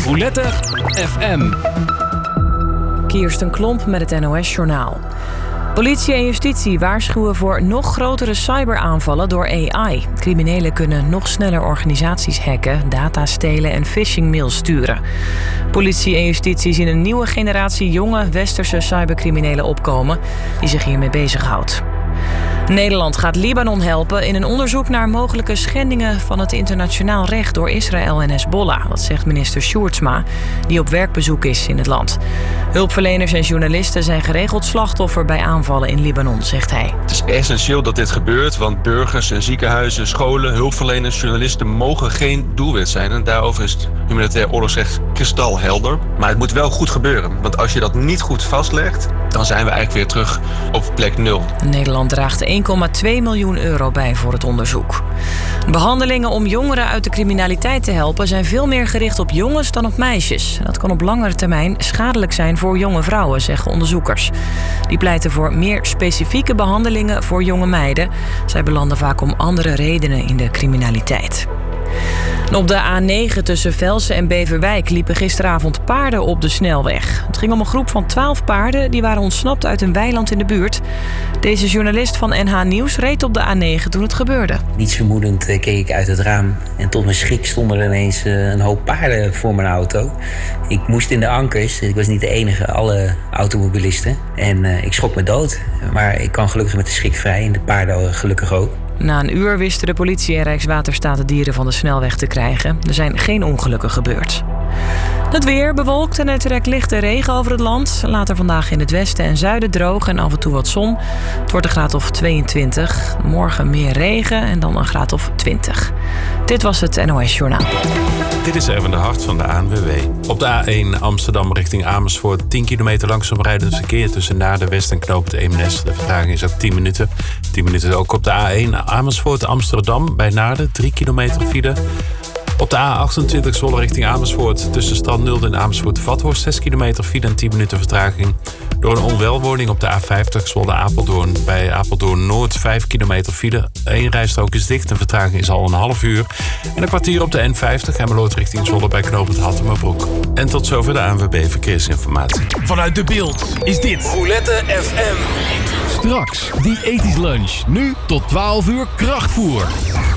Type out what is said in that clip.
Roulette FM. Kirsten Klomp met het NOS-journaal. Politie en justitie waarschuwen voor nog grotere cyberaanvallen door AI. Criminelen kunnen nog sneller organisaties hacken, data stelen en phishingmails sturen. Politie en justitie zien een nieuwe generatie jonge westerse cybercriminelen opkomen die zich hiermee bezighoudt. Nederland gaat Libanon helpen in een onderzoek naar mogelijke schendingen van het internationaal recht door Israël en Hezbollah. Dat zegt minister Sjoerdsma, die op werkbezoek is in het land. Hulpverleners en journalisten zijn geregeld slachtoffer bij aanvallen in Libanon, zegt hij. Het is essentieel dat dit gebeurt, want burgers en ziekenhuizen, scholen, hulpverleners, journalisten mogen geen doelwit zijn. En daarover is het humanitair oorlogsrecht kristalhelder. Maar het moet wel goed gebeuren, want als je dat niet goed vastlegt, dan zijn we eigenlijk weer terug op plek 0. Nederland draagt 1,2 miljoen euro bij voor het onderzoek. Behandelingen om jongeren uit de criminaliteit te helpen zijn veel meer gericht op jongens dan op meisjes. Dat kan op langere termijn schadelijk zijn voor jonge vrouwen, zeggen onderzoekers. Die pleiten voor meer specifieke behandelingen voor jonge meiden. Zij belanden vaak om andere redenen in de criminaliteit. En op de A9 tussen Velsen en Beverwijk liepen gisteravond paarden op de snelweg. Het ging om een groep van 12 paarden die waren ontsnapt uit een weiland in de buurt. Deze journalist van NH Nieuws reed op de A9 toen het gebeurde. Niets vermoedend keek ik uit het raam en tot mijn schrik stonden er ineens een hoop paarden voor mijn auto. Ik moest in de ankers, ik was niet de enige, alle automobilisten. En ik schrok me dood, maar ik kwam gelukkig met de schrik vrij en de paarden gelukkig ook. Na een uur wisten de politie en Rijkswaterstaat de dieren van de snelweg te krijgen. Er zijn geen ongelukken gebeurd. Het weer bewolkt en er trekt lichte regen over het land. Later vandaag in het westen en zuiden droog en af en toe wat zon. Het wordt een graad of 22. Morgen meer regen en dan een graad of 20. Dit was het NOS Journaal. Dit is Erwin de Hart van de ANWB. Op de A1 Amsterdam richting Amersfoort 10 kilometer langzaam rijdend verkeer tussen Naarden, West en Knoop het Eemnes. De vertraging is ook 10 minuten. 10 minuten ook op de A1 Amersfoort Amsterdam bij Naarden 3 kilometer file. Op de A28 Zwolle richting Amersfoort tussen Strand Nulde en Amersfoort-Vathorst 6 kilometer file en 10 minuten vertraging. Door een onwelwording op de A50 Zwolle-Apeldoorn bij Apeldoorn-Noord 5 kilometer file. 1 rijstrook is dicht, de vertraging is al een half uur. En een kwartier op de N50 Hemmeloord richting Zwolle bij knooppunt Hattemerbroek. En tot zover de ANWB Verkeersinformatie. Vanuit De Bilt is dit Roulette FM. Straks die ethisch lunch. Nu tot 12 uur krachtvoer.